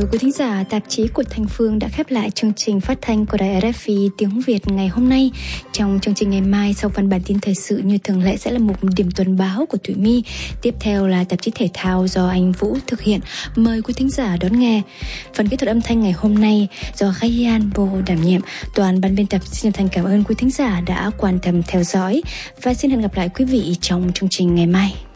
mời quý thính giả, tạp chí của Thanh Phương đã khép lại chương trình phát thanh của đài RFI tiếng Việt ngày hôm nay. Trong chương trình ngày mai, sau phần bản tin thời sự như thường lệ sẽ là một điểm tuần báo của Thủy My. Tiếp theo là tạp chí thể thao do anh Vũ thực hiện. Mời quý thính giả đón nghe. Phần kỹ thuật âm thanh ngày hôm nay do Ghayan Bo đảm nhiệm. Toàn ban biên tập xin chân thành cảm ơn quý thính giả đã quan tâm theo dõi và xin hẹn gặp lại quý vị trong chương trình ngày mai.